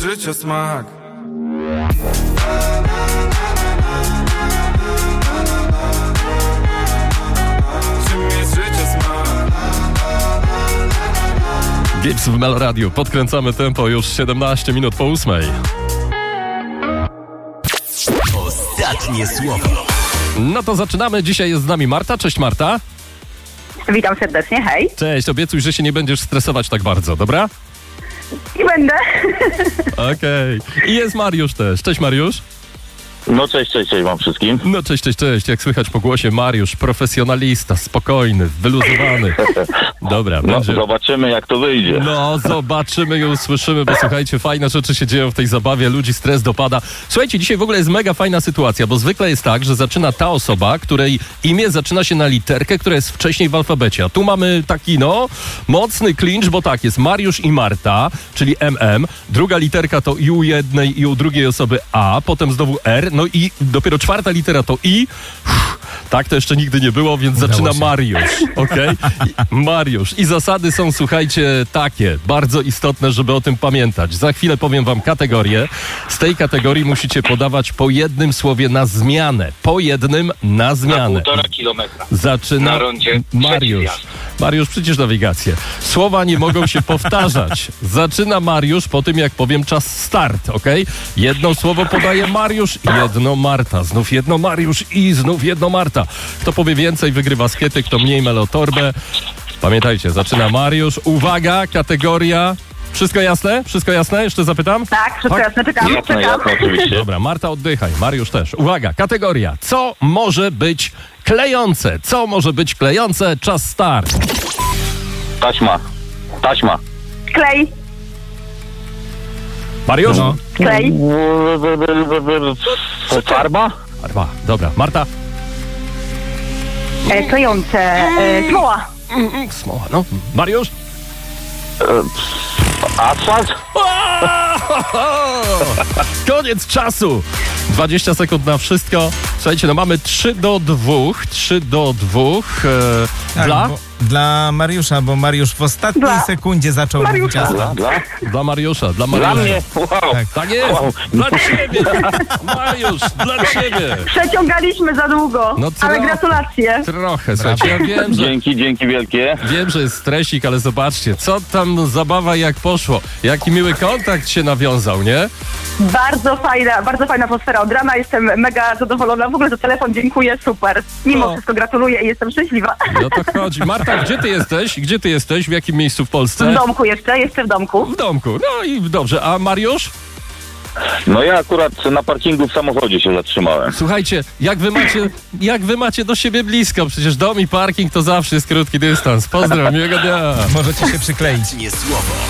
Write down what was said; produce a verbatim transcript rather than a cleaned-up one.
życia smak. Czym jest życia smak? Gibbs w Melo Radio. Podkręcamy tempo już siedemnaście minut po ósmej. Ostatnie słowo. No to zaczynamy. Dzisiaj jest z nami Marta. Cześć Marta. Witam serdecznie, hej. Cześć, obiecuj, że się nie będziesz stresować tak bardzo, dobra? I będę. Okej. Okay. I jest Mariusz też. Cześć Mariusz. No cześć, cześć, cześć wam wszystkim. No cześć, cześć, cześć. Jak słychać po głosie, Mariusz, profesjonalista, spokojny, wyluzowany. Dobra, No będzie... zobaczymy jak to wyjdzie. No, zobaczymy i usłyszymy, bo słuchajcie, fajne rzeczy się dzieją w tej zabawie, ludzi stres dopada. Słuchajcie, dzisiaj w ogóle jest mega fajna sytuacja, bo zwykle jest tak, że zaczyna ta osoba, której imię zaczyna się na literkę, która jest wcześniej w alfabecie. A tu mamy taki, no, mocny clinch, bo tak, jest Mariusz i Marta, czyli M M. Druga literka to i u jednej, i u drugiej osoby A, potem znowu R, no i dopiero czwarta litera to I. Uff, tak to jeszcze nigdy nie było, więc Udało zaczyna się. Mariusz, okej? Okay? Mariusz. I zasady są, słuchajcie, takie, bardzo istotne, żeby o tym pamiętać. Za chwilę powiem wam kategorię. Z tej kategorii musicie podawać po jednym słowie na zmianę. Po jednym na Na zmianę. półtora kilometra. Zaczyna Na rondzie Mariusz. przeciwjazd. Mariusz, przecież nawigację. Słowa nie mogą się powtarzać. Zaczyna Mariusz po tym, jak powiem czas start, okej? Jedno słowo podaje Mariusz, jedno Marta. Znów jedno Mariusz i znów jedno Marta. Kto powie więcej, wygrywa skiety, kto mniej melotorbę. Pamiętajcie, zaczyna Mariusz. Uwaga, kategoria... Wszystko jasne? Wszystko jasne? Jeszcze zapytam? Tak, wszystko Tak. jasne, czekam, Jasne, czekam. jasne, oczywiście. Dobra, Marta, oddychaj. Mariusz też. Uwaga, kategoria. Co może być klejące? Co może być klejące? Czas start. Taśma. Taśma. Klej, Mariusz? No. klej, Farba? Farba. Dobra, Marta? e, klejące, e, smoła, Smoła, no. Mariusz? Asfalt? Koniec czasu! dwadzieścia sekund na wszystko. Słuchajcie, no mamy trzy do dwóch. trzy do dwóch. E, Tak, dla? bo, dla Mariusza, bo Mariusz w ostatniej Dla sekundzie zaczął mówić Mariusza. asfalt. Dla? Dla Mariusza. Dla Dla Mariusza. mnie? Wow. Tak. Tak jest! Wow. Dla ciebie! Mariusz, dla ciebie! przeciągaliśmy za długo, No ale trochę. gratulacje. Trochę, słuchajcie, ja wiem, że... Dzięki, dzięki wielkie. Wiem, że jest stresik, ale zobaczcie, co tam zabawa jak poszło. Jaki miły kontakt się nawiązał, nie? Bardzo fajna, bardzo fajna atmosfera od rana, jestem mega zadowolona. W ogóle za telefon dziękuję, super. Mimo No. wszystko gratuluję i jestem szczęśliwa. I o to chodzi. Marta, gdzie ty jesteś? Gdzie ty jesteś? W jakim miejscu w W Polsce? domku jeszcze, jeszcze w domku. W domku. No i dobrze. A Mariusz? No ja akurat na parkingu w samochodzie się zatrzymałem. Słuchajcie, jak wy macie, jak wy macie do siebie blisko? Przecież dom i parking to zawsze jest krótki dystans. Pozdrawiam, miłego dnia. Możecie się przykleić. Ostatnie słowo.